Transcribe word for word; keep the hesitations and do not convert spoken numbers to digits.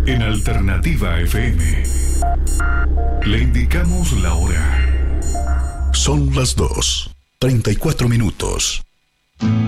En Alternativa F M le indicamos la hora. Son las dos, treinta y cuatro minutos.